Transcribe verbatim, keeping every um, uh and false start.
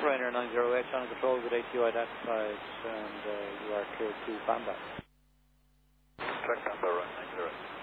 Ryanair nine zero eight, channel control with A T O identified, and uh, you are clear to Bamba. Check Bamba, right, nine zero eight.